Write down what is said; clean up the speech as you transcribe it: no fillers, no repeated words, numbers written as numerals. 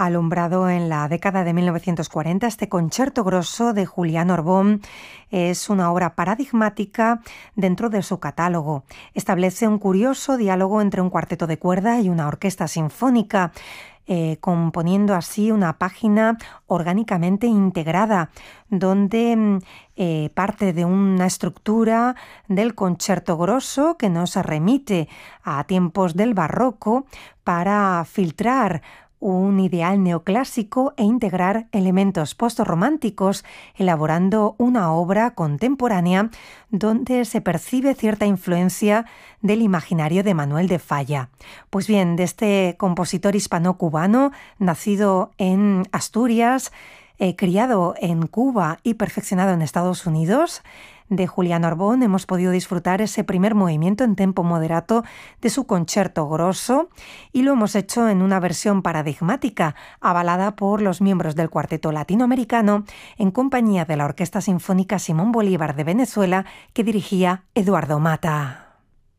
Alumbrado en la década de 1940, este concierto grosso de Julián Orbón es una obra paradigmática dentro de su catálogo. Establece un curioso diálogo entre un cuarteto de cuerda y una orquesta sinfónica, componiendo así una página orgánicamente integrada, donde parte de una estructura del concierto grosso que nos remite a tiempos del barroco para filtrar un ideal neoclásico e integrar elementos postrománticos, elaborando una obra contemporánea donde se percibe cierta influencia del imaginario de Manuel de Falla. Pues bien, de este compositor hispano-cubano, nacido en Asturias, criado en Cuba y perfeccionado en Estados Unidos, de Julián Orbón hemos podido disfrutar ese primer movimiento en tempo moderato de su concierto grosso, y lo hemos hecho en una versión paradigmática avalada por los miembros del Cuarteto Latinoamericano en compañía de la Orquesta Sinfónica Simón Bolívar de Venezuela, que dirigía Eduardo Mata.